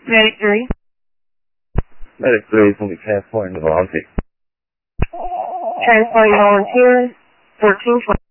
Medic 3. Medic 3 will be transporting the volunteer. Transporting volunteers, 1420.